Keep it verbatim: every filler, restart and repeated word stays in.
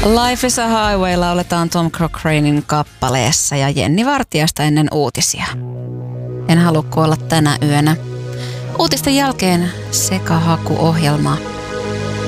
Life is a Highway lauletaan Tom Cochranein kappaleessa ja Jenni Vartijasta ennen uutisia. En halua kuolla tänä yönä. Uutisten jälkeen sekahakuohjelma